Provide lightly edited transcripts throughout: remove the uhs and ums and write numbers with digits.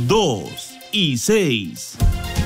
2 y 6.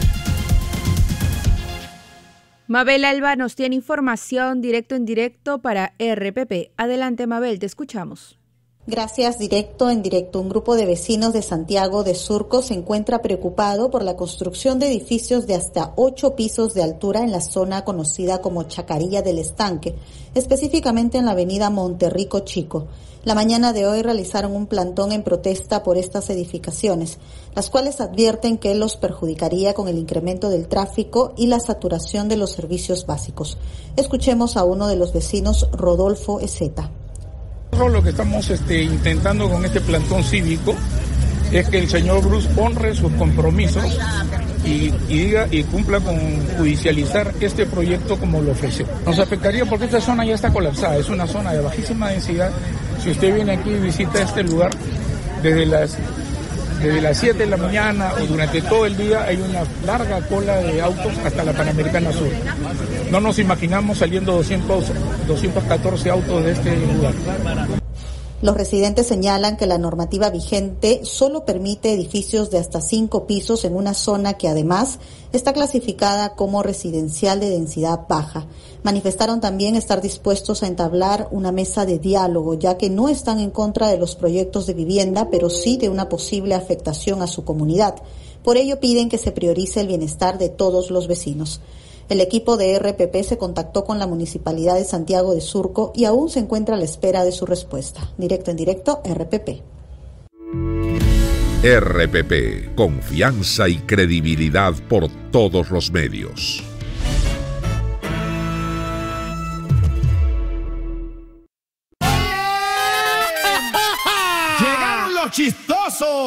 Mabel Alba nos tiene información directo en directo para RPP. Adelante, Mabel, te escuchamos. Gracias, directo en directo. Un grupo de vecinos de Santiago de Surco se encuentra preocupado por la construcción de edificios de hasta 8 pisos de altura en la zona conocida como Chacarilla del Estanque, específicamente en la avenida Monterrico Chico. La mañana de hoy realizaron un plantón en protesta por estas edificaciones, las cuales advierten que los perjudicaría con el incremento del tráfico y la saturación de los servicios básicos. Escuchemos a uno de los vecinos, Rodolfo Ezeta. Lo que estamos intentando con este plantón cívico es que el señor Bruce honre sus compromisos y diga y cumpla con judicializar este proyecto como lo ofreció. Nos afectaría porque esta zona ya está colapsada, es una zona de bajísima densidad. Si usted viene aquí y visita este lugar, desde las 7 de la mañana o durante todo el día hay una larga cola de autos hasta la Panamericana Sur. No nos imaginamos saliendo 214 autos de este lugar. Los residentes señalan que la normativa vigente solo permite edificios de hasta 5 pisos en una zona que además está clasificada como residencial de densidad baja. Manifestaron también estar dispuestos a entablar una mesa de diálogo, ya que no están en contra de los proyectos de vivienda, pero sí de una posible afectación a su comunidad. Por ello piden que se priorice el bienestar de todos los vecinos. El equipo de RPP se contactó con la Municipalidad de Santiago de Surco y aún se encuentra a la espera de su respuesta. Directo en directo, RPP. RPP, confianza y credibilidad por todos los medios. ¡Llegaron los chistosos!